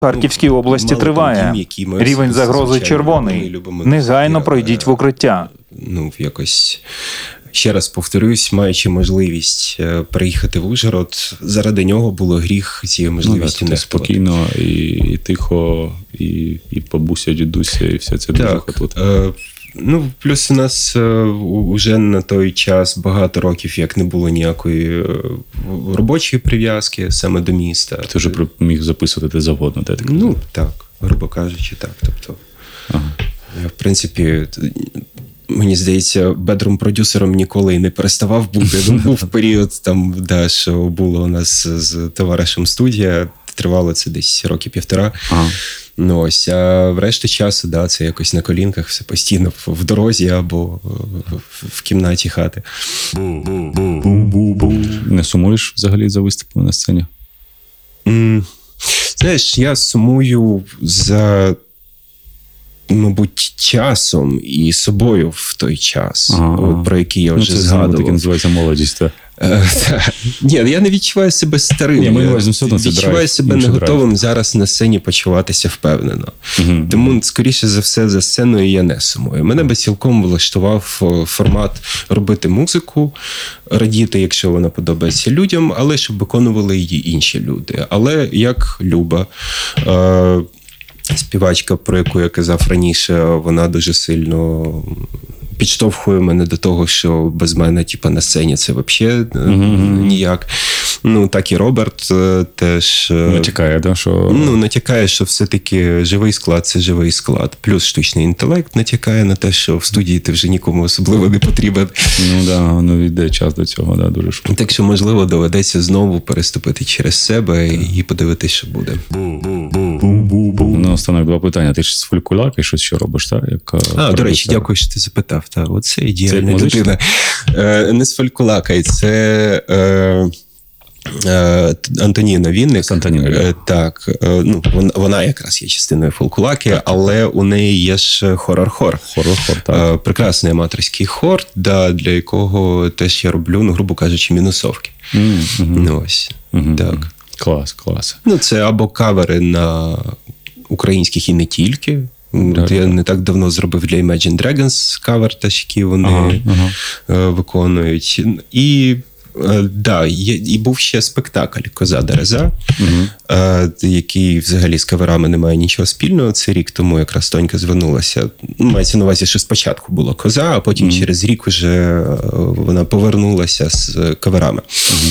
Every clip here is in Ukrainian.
Харківській області триває. Рівень загрози червоний. Негайно пройдіть в укриття. Якось, ще раз повторюсь, маючи можливість приїхати в Ужгород, заради нього було гріх цією можливістю не спокійно і тихо, і бабуся, дідуся, і все це дуже тут. Плюс у нас уже на той час багато років, як не було ніякої робочої прив'язки саме до міста. Ти вже міг записувати де завгодно, так? Так, грубо кажучи, так. Тобто, я, в принципі, мені здається, бедрум-продюсером ніколи і не переставав бути. Був період, що було у нас з товаришем студія, тривало це десь роки 1,5. А в решті часу, це якось на колінках, все постійно в дорозі або в кімнаті хати. Не сумуєш взагалі за виступами на сцені? Знаєш, я сумую за, мабуть, часом і собою в той час, про який я вже згадував. Таке називається молодість, так? Ні, я не відчуваю себе старим. Я відчуваю себе не готовим зараз на сцені почуватися впевнено. Тому, скоріше за все, за сценою я не сумую. Мене би цілком влаштував формат робити музику, радіти, якщо вона подобається людям, але щоб виконували її інші люди. Але як Люба, співачка, про яку я казав раніше, вона дуже сильно підштовхує мене до того, що без мене на сцені це взагалі ніяк. Так і Роберт теж натякає, що... натякає, що все-таки живий склад – це живий склад. Плюс штучний інтелект натякає на те, що в студії ти вже нікому особливо не потрібен. Йде час до цього, дуже швидко. Так що, можливо, доведеться знову переступити через себе і подивитись, що буде. Останок 2 питання. Ти ж з фолькулаки щось що робиш, так? До речі, дякую, що ти запитав. Оце ідеальна людина. Не з фолькулака, це... Антоніна Вінник. Так. Вона якраз є частиною фолкулаки, але у неї є ж хор-хор. Так. Прекрасний аматорський хор, для якого теж я роблю, грубо кажучи, мінусовки. Ось. Так. Клас. Це або кавери на українських і не тільки. Я не так давно зробив для Imagine Dragons кавер, який вони виконують. І був ще спектакль «Коза Дереза», який взагалі з каверами не має нічого спільного. Це рік тому якраз Тонька звернулася. Мається на увазі, що спочатку була «Коза», а потім через рік вже вона повернулася з каверами.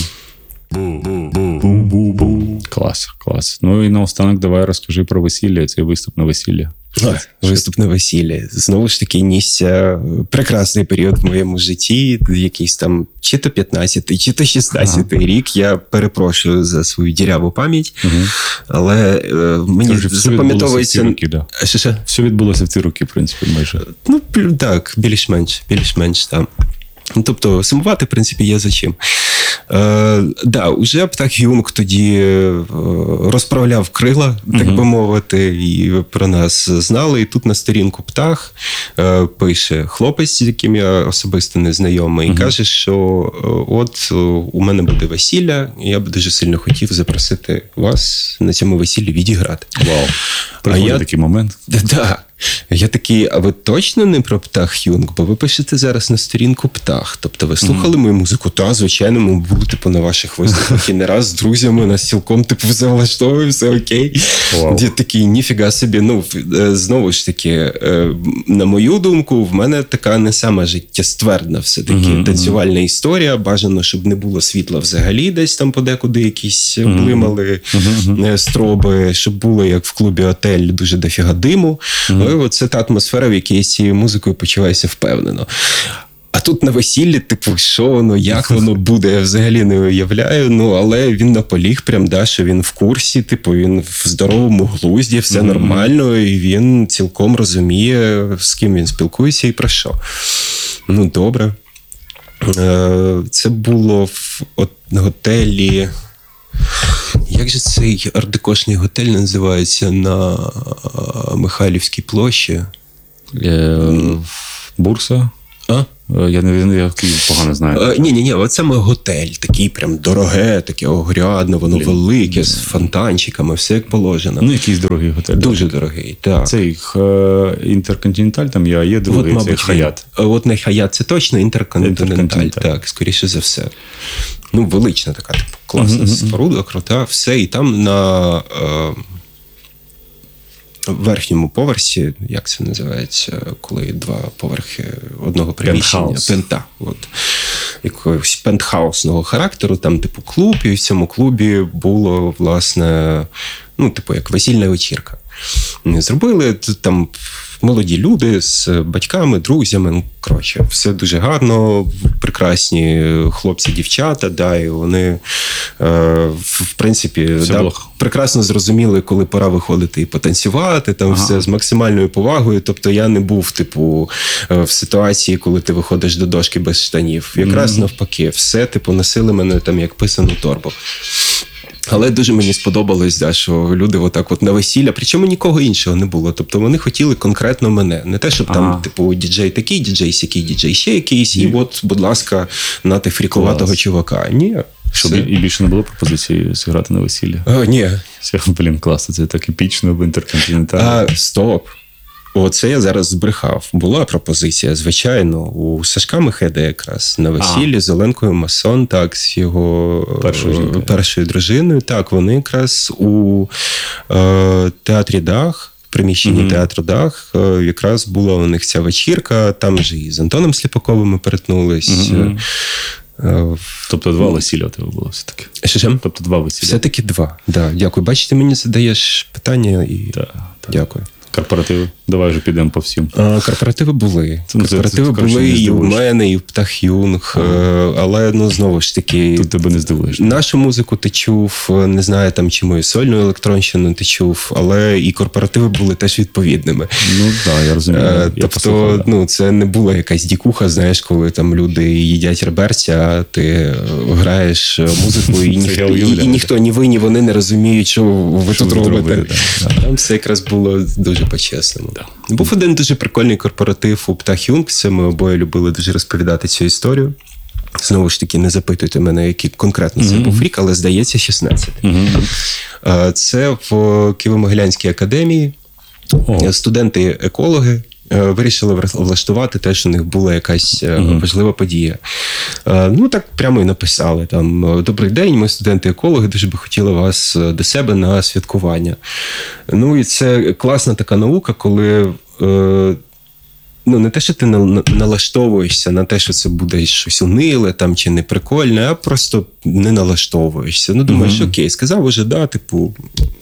Клас. І наостанок давай розкажи про весілля, цей виступ на весілля. Виступ на весіллі. Знову ж таки, нісся прекрасний період в моєму житті, якийсь там чи то 15-й, чи то 16-й рік. Я перепрошую за свою діряву пам'ять, але мені запам'ятовується... Все відбулося в ці роки, в принципі, майже. Так, більш-менш там. Тобто, сумувати, в принципі, є за чим. Уже Птах Юнг тоді розправляв крила, так би мовити, і про нас знали. І тут на сторінку Птах пише хлопець, з яким я особисто не знайомий, і каже, що от у мене буде весілля, і я б дуже сильно хотів запросити вас на цьому весіллі відіграти. Вау, приходить такий момент. Так. Я такий, а ви точно не про Птах Юнг? Бо ви пишете зараз на сторінку Птах. Тобто ви слухали мою музику? Звичайно, ми були на ваших виступах і не раз з друзями, нас цілком все влаштовує, все окей. Я такий, ніфіга собі. Знову ж таки, на мою думку, в мене така не сама життєствердна все-таки танцювальна історія. Бажано, щоб не було світла взагалі, десь там подекуди якісь блимали строби, щоб було, як в клубі «Отель», дуже дофіга диму. Це та атмосфера, в якій я з цією музикою почуваюся впевнено. А тут на весіллі, що воно, як воно буде, я взагалі не уявляю. Але він наполіг що він в курсі, він в здоровому глузді, все нормально, і він цілком розуміє, з ким він спілкується і про що. Добре. Це було в готелі... Як же цей ардекошний готель називається на Михайлівській площі? Бурса? Я Київ погано знаю. Ні, от саме готель, такий прям дороге, таке огрядне, воно велике, з фонтанчиками, все як положено. Ну, якийсь дорогий готель. Дуже дорогий, так. Це їх Інтерконтиненталь там є, а є другий, це Хаят. От не Хаят, це точно Інтерконтиненталь, так, скоріше за все. Ну, велична така, типу, класна споруда, крута, все, і там на верхньому поверсі, як це називається, коли два поверхи одного приміщення. Пента. От. Якогось пентхаусного характеру, там, типу, клуб, і в цьому клубі було, власне, ну, типу, як весільна вечірка. Зробили там молоді люди з батьками, друзями, ну, коротше, все дуже гарно, прекрасні хлопці, дівчата, да, і вони, в принципі, прекрасно зрозуміли, коли пора виходити і потанцювати, там все з максимальною повагою, тобто я не був, типу, в ситуації, коли ти виходиш до дошки без штанів. Якраз навпаки, все, типу, носили мене там як писану торбу. Але дуже мені сподобалось, да, що люди отак от на весілля, причому нікого іншого не було. Тобто вони хотіли конкретно мене. Не те, щоб там, типу, діджей такий, діджей сякий, діджей ще якийсь, і от, будь ласка, нати фріковатого чувака. Ні. Щоб і більше не було пропозиції зіграти на весіллі? Ні. Блін, класно, це так епічно в Інтерконтиненталі. Стоп. Оце я зараз збрехав. Була пропозиція, звичайно, у Сашка Мехеда якраз на весіллі з Оленкою Масон, так, з його першою дружиною. Так, вони якраз у театрі Дах, приміщенні театру Дах, якраз була у них ця вечірка, там же і з Антоном Сліпаковим ми перетнулись. Тобто 2 весілля у тебе було все-таки? Що? Тобто 2 весілля? Все-таки 2, да. Дякую. Бачите, мені задаєш питання і дякую. Корпоративи? Давай вже підемо по всім. Корпоративи були. Корпоративи були і у мене, і в Птах Юнг. Але, ну, знову ж таки... Тут тебе не здивуєш. Нашу музику ти чув, не знаю, там, чи мою сольну електронщину ти чув, але і корпоративи були теж відповідними. Ну, так, я розумію. Тобто, ну, це не була якась дікуха, знаєш, коли там люди їдять реберця, а ти граєш музику, і ніхто, ні ви, ні вони не розуміють, що ви тут робите. Там все якраз було дуже по-чесному. Був один дуже прикольний корпоратив у Птах Юнг, це ми обоє любили дуже розповідати цю історію. Знову ж таки, не запитуйте мене, який конкретно це був рік, але, здається, 16. Це в Києво-Могилянській академії. Студенти-екологи вирішили влаштувати те, що у них була якась важлива подія. Ну, так прямо і написали. Там: «Добрий день, ми студенти-екологи, дуже би хотіли вас до себе на святкування». Ну, і це класна така наука, коли... Ну, не те, що ти налаштовуєшся на те, що це буде щось униле там, чи неприкольне, а просто не налаштовуєшся. Ну, думаєш, окей, сказав уже, да, типу,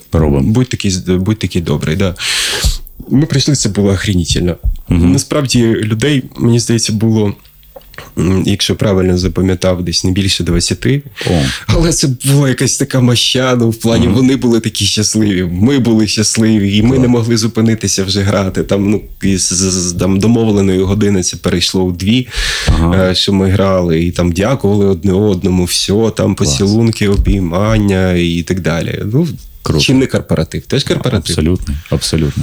будь такий добрий, да. Ми прийшли, це було охренітельно. Насправді, людей, мені здається, було, якщо правильно запам'ятав, десь не більше 20. Але це була якась така моща, ну, в плані вони були такі щасливі, ми були щасливі, і ми не могли зупинитися вже грати. Там, ну, із домовленої години це перейшло у 2, що ми грали, і там дякували одне одному, все, там поцілунки, обіймання і так далі. Ну, круто. Чим не корпоратив? Теж корпоратив. Абсолютно.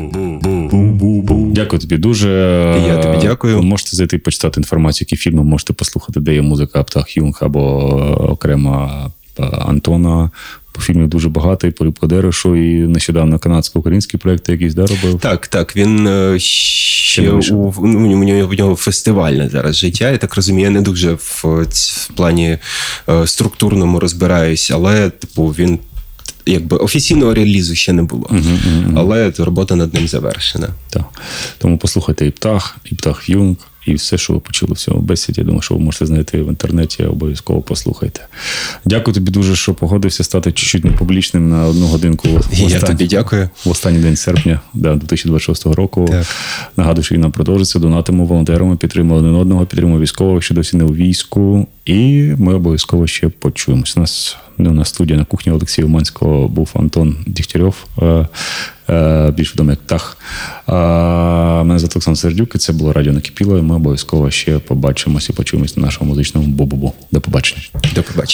Дякую тобі дуже. Я тобі дякую. Ви можете зайти почитати інформацію, які фільми можете послухати, де є музика Птах Юнг або окремо Антона. По фільмів дуже багато, і по Любко Дерешу, і нещодавно канадсько-українські проєкти якісь, да, робив? Так. Він ще у нього фестивальне зараз життя. Я так розумію, я не дуже в плані структурному розбираюсь, але, типу, він якби офіційного релізу ще не було. Але робота над ним завершена. Так. Тому послухайте і Птах Юнг, і все, що ви почули в цьому бесіді. Я думаю, що ви можете знайти в інтернеті, обов'язково послухайте. Дякую тобі дуже, що погодився стати чуть-чуть непублічним на 1 годинку. Я тобі дякую. В останній день серпня 2026 року. Так. Нагадую, що війна продовжиться. Донатимо волонтерами, підтримуємо один одного, підтримуємо військових, що досі не у війську. І ми обов'язково ще почуємось. У нас на студії на кухні Олексія Уманського був Антон Дігтярьов, більш відомий як Птах. Мене звати Олександр Сердюк, і це було радіо Накипіло. Ми обов'язково ще побачимось і почуємось на нашому музичному бу-бу-бу. До побачення. До побачення.